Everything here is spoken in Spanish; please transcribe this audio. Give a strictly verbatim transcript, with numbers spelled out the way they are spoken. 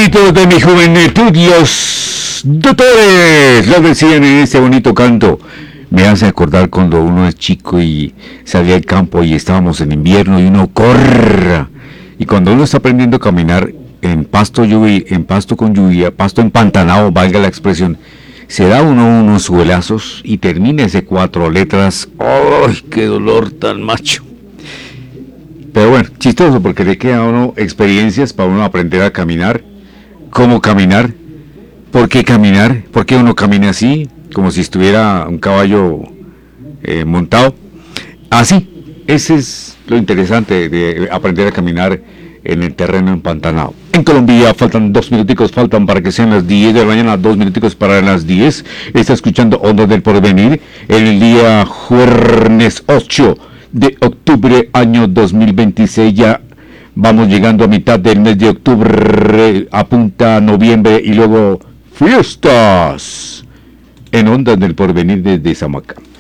Amiguitos de mi juventud, los doctores lo decían en este bonito canto. Me hace acordar cuando uno es chico y salía al campo y estábamos en invierno y uno corra. Y cuando uno está aprendiendo a caminar en pasto lluvia, en pasto con lluvia, pasto empantanado, valga la expresión, se da uno unos suelazos y termina ese cuatro letras. ¡Ay, qué dolor tan macho! Pero bueno, chistoso porque le queda a uno experiencias para uno aprender a caminar. ¿Cómo caminar? ¿Por qué caminar? ¿Por qué uno camina así? Como si estuviera un caballo eh, montado. Así, ese es lo interesante de aprender a caminar en el terreno empantanado. En Colombia faltan dos minuticos, faltan para que sean las diez de la mañana, dos minuticos para las diez. Está escuchando Ondas del Porvenir el día jueves ocho de octubre, año dos mil veintiséis. Ya vamos llegando a mitad del mes de octubre, apunta noviembre y luego fiestas en Ondas del Porvenir desde Samaca.